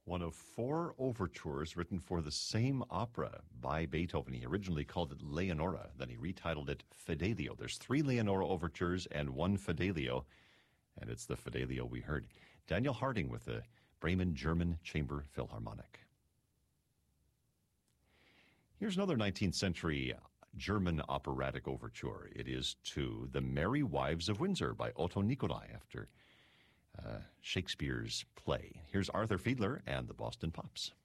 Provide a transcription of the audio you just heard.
one of four overtures written for the same opera by Beethoven. He originally called it Leonora, then he retitled it Fidelio. There's three Leonora overtures and one Fidelio, and it's the Fidelio we heard. Daniel Harding with the Bremen German Chamber Philharmonic. Here's another 19th century German operatic overture. It is to The Merry Wives of Windsor by Otto Nicolai after Shakespeare's play. Here's Arthur Fiedler and the Boston Pops.